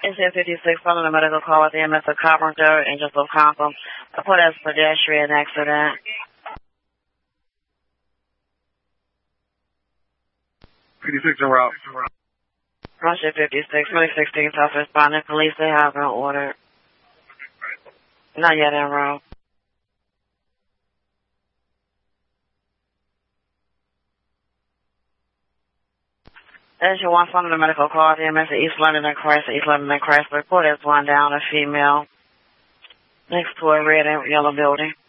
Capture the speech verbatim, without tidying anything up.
It's ten fifty-six following the medical call with the M S of Carpenter, Angels of Compton. Report as pedestrian accident. fifty-six en route. Russia fifty-six, twenty sixteen South responding. Police, they have been ordered. Not yet en route. As you want from the medical call, the M S of East London and Chrysler, East London and Chrysler. Report as one down, a female, next to a red and yellow building.